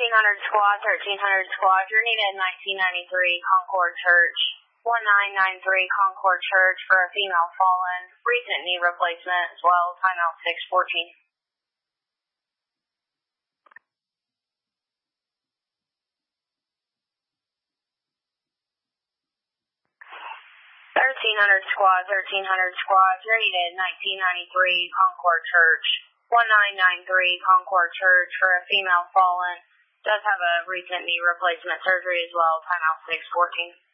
squad, 1300 squad, journey to 1993 Concord Church. 1993 Concord Church for a female fallen. Recent knee replacement as well. Timeout 6:14. 1300 squad, journey to 1993 Concord Church. 1993 Concord Church for a female fallen. Does have a recent knee replacement surgery as well. Timeout 6:14.